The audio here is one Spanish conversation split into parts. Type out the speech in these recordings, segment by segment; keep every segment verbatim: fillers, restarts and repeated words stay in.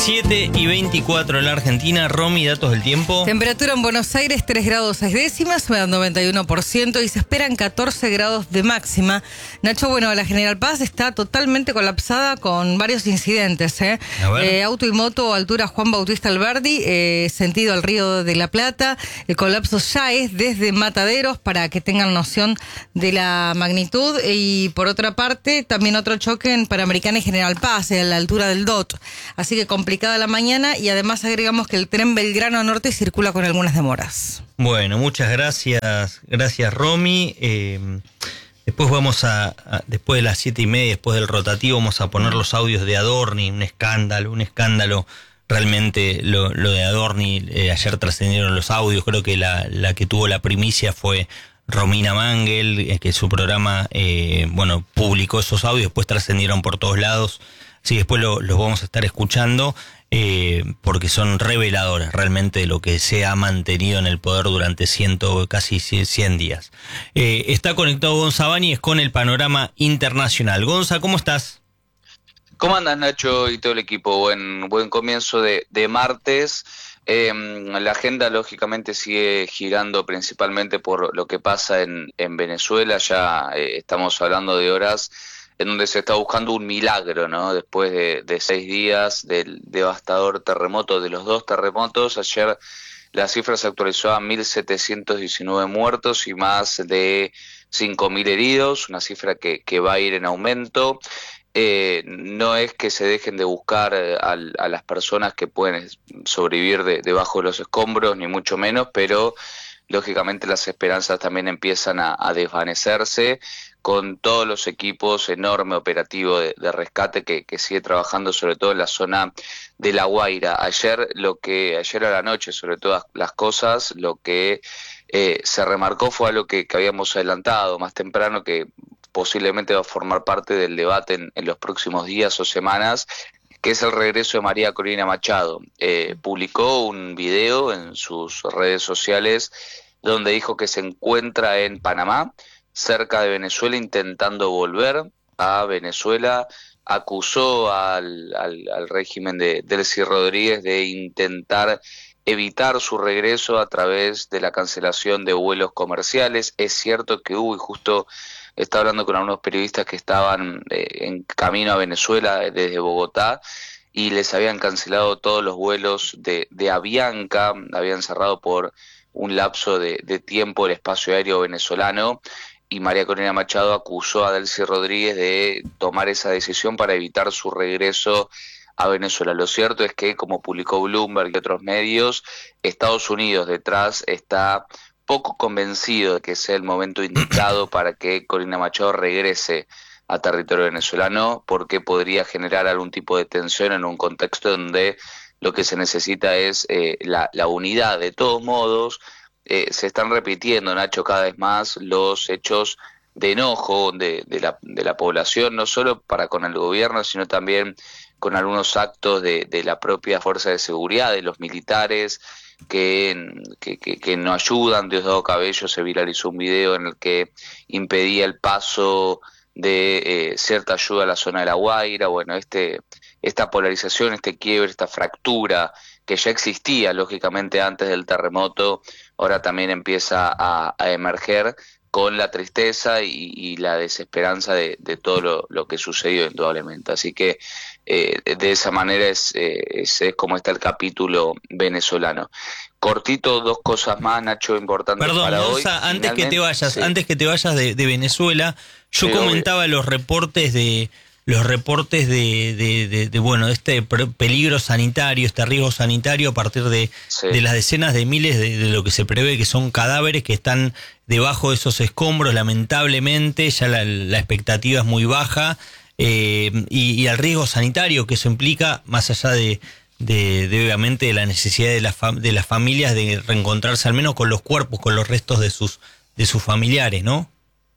siete y veinticuatro en la Argentina. Romy, datos del tiempo. Temperatura en Buenos Aires, tres grados seis décimas, humedad noventa y uno por ciento y se esperan catorce grados de máxima. Nacho, bueno, la General Paz está totalmente colapsada con varios incidentes. ¿eh? Eh, auto y moto, altura Juan Bautista Alberdi, eh, sentido al Río de la Plata. El colapso ya es desde Mataderos, para que tengan noción de la magnitud. Y por otra parte, también otro choque en Panamericana y General Paz, a la altura del D O T. Así que complicada la mañana, y además agregamos que el tren Belgrano Norte circula con algunas demoras. Bueno, muchas gracias, gracias Romy. Eh, después vamos a, a, después de las siete y media, después del rotativo, vamos a poner los audios de Adorni, un escándalo, un escándalo realmente lo, lo de Adorni. Eh, ayer trascendieron los audios, creo que la, la que tuvo la primicia fue Romina Mangel, eh, que su programa, eh, bueno, publicó esos audios, después trascendieron por todos lados. Sí, después lo, los vamos a estar escuchando, eh, porque son reveladores realmente de lo que se ha mantenido en el poder durante ciento, casi cien días. Eh, está conectado Gonza Báñez con el panorama internacional. Gonza, ¿cómo estás? ¿Cómo andas, Nacho, y todo el equipo? Buen, buen comienzo de, de martes. Eh, la agenda, lógicamente, sigue girando principalmente por lo que pasa en, en Venezuela. Ya eh, estamos hablando de horas en donde se está buscando un milagro, ¿no? Después de, de seis días del devastador terremoto, de los dos terremotos, ayer la cifra se actualizó a mil setecientos diecinueve muertos y más de cinco mil heridos, una cifra que, que va a ir en aumento. Eh, no es que se dejen de buscar a, a las personas que pueden sobrevivir de, debajo de los escombros, ni mucho menos, pero lógicamente las esperanzas también empiezan a, a desvanecerse, con todos los equipos, enorme operativo de, de rescate que, que sigue trabajando sobre todo en la zona de La Guaira. Ayer, lo que, ayer a la noche, sobre todas las cosas, lo que eh, se remarcó fue algo que, que habíamos adelantado más temprano, que posiblemente va a formar parte del debate en, en los próximos días o semanas, que es el regreso de María Corina Machado. Eh, publicó un video en sus redes sociales donde dijo que se encuentra en Panamá, cerca de Venezuela, intentando volver a Venezuela. Acusó al, al, al régimen de Delcy Rodríguez de intentar evitar su regreso a través de la cancelación de vuelos comerciales. Es cierto que hubo, y justo estaba hablando con algunos periodistas que estaban eh, en camino a Venezuela desde Bogotá, y les habían cancelado todos los vuelos de, de Avianca, habían cerrado por un lapso de, de tiempo el espacio aéreo venezolano, y María Corina Machado acusó a Delcy Rodríguez de tomar esa decisión para evitar su regreso a Venezuela. Lo cierto es que, como publicó Bloomberg y otros medios, Estados Unidos detrás está poco convencido de que sea el momento indicado para que Corina Machado regrese a territorio venezolano, porque podría generar algún tipo de tensión en un contexto donde lo que se necesita es eh, la, la unidad. De todos modos, eh, se están repitiendo, Nacho, cada vez más los hechos de enojo de, de, la, de la población, no solo para con el gobierno, sino también con algunos actos de, de la propia fuerza de seguridad, de los militares, que, que, que, que no ayudan. Diosdado Cabello se viralizó un video en el que impedía el paso de eh, cierta ayuda a la zona de La Guaira. Bueno, este esta polarización, este quiebre, esta fractura que ya existía lógicamente antes del terremoto, ahora también empieza a, a emerger, con la tristeza y, y la desesperanza de, de todo lo, lo que sucedió indudablemente. Así que eh, de esa manera es, eh, es, es como está el capítulo venezolano. Cortito, dos cosas más, Nacho, importantes. Perdón, para Gonza, hoy. antes que te vayas, sí. antes que te vayas de, de Venezuela, yo sí, comentaba obvio. los reportes de los reportes de, de, de, de bueno, este peligro sanitario, este riesgo sanitario a partir de, sí. de las decenas de miles de, de lo que se prevé que son cadáveres que están debajo de esos escombros. Lamentablemente ya la, la expectativa es muy baja, eh, y, y el riesgo sanitario que eso implica, más allá de, de, de obviamente de la necesidad de, la fam- de las familias de reencontrarse al menos con los cuerpos, con los restos de sus, de sus familiares, ¿no?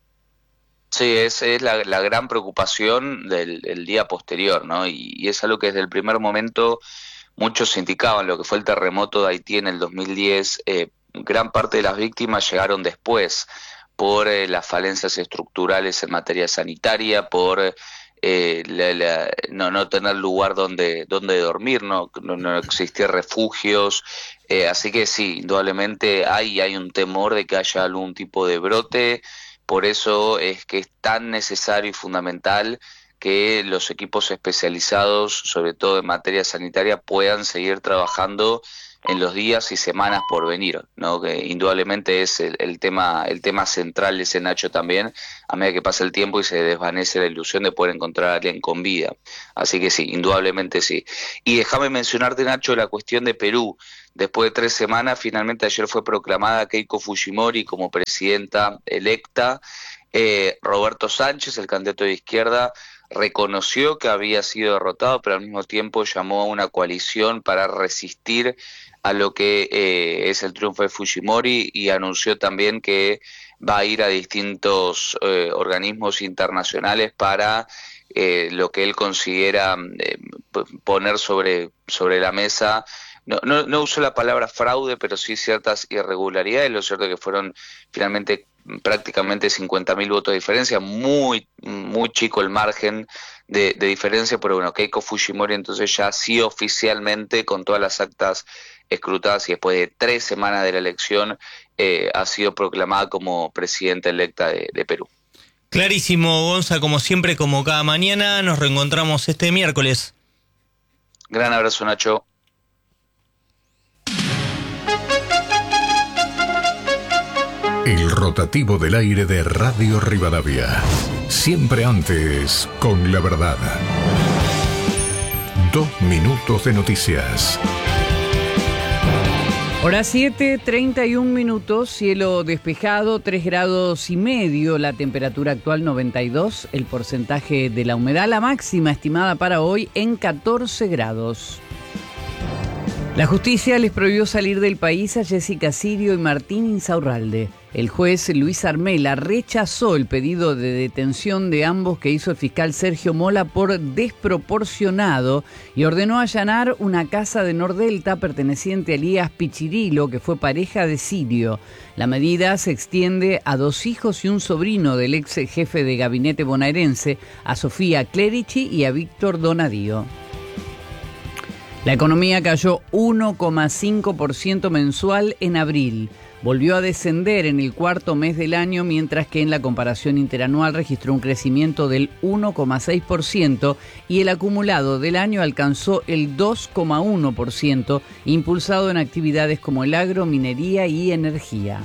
Sí, es, es la, la gran preocupación del, del día posterior, ¿no? Y, y es algo que desde el primer momento muchos indicaban. Lo que fue el terremoto de Haití en el dos mil diez, eh, gran parte de las víctimas llegaron después por eh, las falencias estructurales en materia sanitaria, por eh, la, la, no, no tener lugar donde, donde dormir, no, no, no existir refugios, eh, así que sí, indudablemente hay, hay un temor de que haya algún tipo de brote. Por eso es que es tan necesario y fundamental que los equipos especializados, sobre todo en materia sanitaria, puedan seguir trabajando en los días y semanas por venir, ¿no? Que indudablemente es el, el tema el tema central de ese Nacho también, a medida que pasa el tiempo y se desvanece la ilusión de poder encontrar a alguien con vida. Así que sí, indudablemente sí. Y déjame mencionarte, Nacho, la cuestión de Perú. Después de tres semanas, finalmente ayer fue proclamada Keiko Fujimori como presidenta electa. Eh, Roberto Sánchez, el candidato de izquierda, reconoció que había sido derrotado, pero al mismo tiempo llamó a una coalición para resistir a lo que eh, es el triunfo de Fujimori, y anunció también que va a ir a distintos eh, organismos internacionales para eh, lo que él considera eh, poner sobre, sobre la mesa. No, no, no uso la palabra fraude, pero sí ciertas irregularidades. Lo cierto es que fueron finalmente prácticamente cincuenta mil votos de diferencia, muy muy chico el margen de, de diferencia, pero bueno, Keiko Fujimori entonces ya sí oficialmente, con todas las actas escrutadas y después de tres semanas de la elección, eh, ha sido proclamada como presidenta electa de, de Perú. Clarísimo, Gonza, como siempre, como cada mañana. Nos reencontramos este miércoles. Gran abrazo, Nacho. El rotativo del aire de Radio Rivadavia. Siempre antes, con la verdad. Dos minutos de noticias. Hora siete, treinta y un minutos, cielo despejado, tres grados y medio, la temperatura actual noventa y dos, el porcentaje de la humedad, la máxima estimada para hoy en catorce grados. La justicia les prohibió salir del país a Jessica Sirio y Martín Insaurralde. El juez Luis Armela rechazó el pedido de detención de ambos que hizo el fiscal Sergio Mola por desproporcionado y ordenó allanar una casa de Nordelta perteneciente a Elías Pichirilo, que fue pareja de Sirio. La medida se extiende a dos hijos y un sobrino del ex jefe de gabinete bonaerense, a Sofía Clerici y a Víctor Donadío. La economía cayó uno coma cinco por ciento mensual en abril. Volvió a descender en el cuarto mes del año, mientras que en la comparación interanual registró un crecimiento del uno coma seis por ciento y el acumulado del año alcanzó el dos coma uno por ciento, impulsado en actividades como el agro, minería y energía.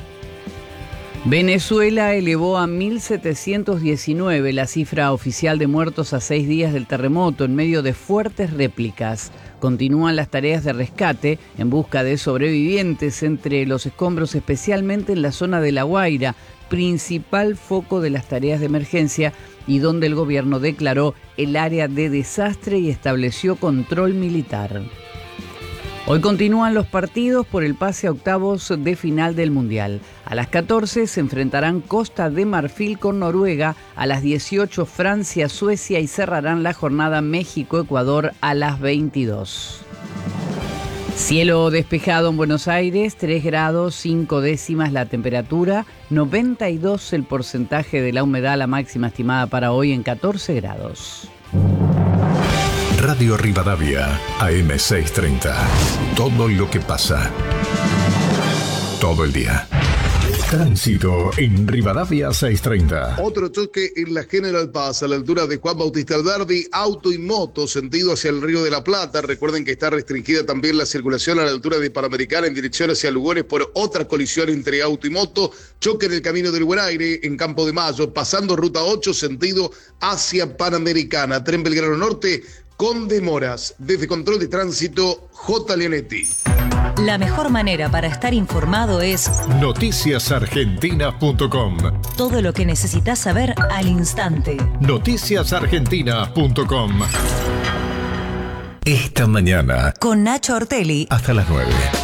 Venezuela elevó a mil setecientos diecinueve la cifra oficial de muertos a seis días del terremoto en medio de fuertes réplicas. Continúan las tareas de rescate en busca de sobrevivientes entre los escombros, especialmente en la zona de La Guaira, principal foco de las tareas de emergencia y donde el gobierno declaró el área de desastre y estableció control militar. Hoy continúan los partidos por el pase a octavos de final del Mundial. A las catorce se enfrentarán Costa de Marfil con Noruega, a las dieciocho Francia, Suecia y cerrarán la jornada México-Ecuador a las veintidós. Cielo despejado en Buenos Aires, tres grados, cinco décimas la temperatura, noventa y dos el porcentaje de la humedad, la máxima estimada para hoy en catorce grados. Radio Rivadavia, A M seiscientos treinta. Todo lo que pasa. Todo el día. Tránsito en Rivadavia seiscientos treinta. Otro choque en la General Paz, a la altura de Juan Bautista Alberdi, auto y moto, sentido hacia el Río de la Plata. Recuerden que está restringida también la circulación a la altura de Panamericana en dirección hacia Lugones por otra colisión entre auto y moto. Choque en el Camino del Buen Aire, en Campo de Mayo, pasando Ruta ocho, sentido hacia Panamericana. Tren Belgrano Norte, con demoras. Desde Control de Tránsito, J. Leonetti. La mejor manera para estar informado es noticias argentinas punto com. Todo lo que necesitas saber al instante. noticias argentinas punto com. Esta mañana con Nacho Ortelli hasta las nueve.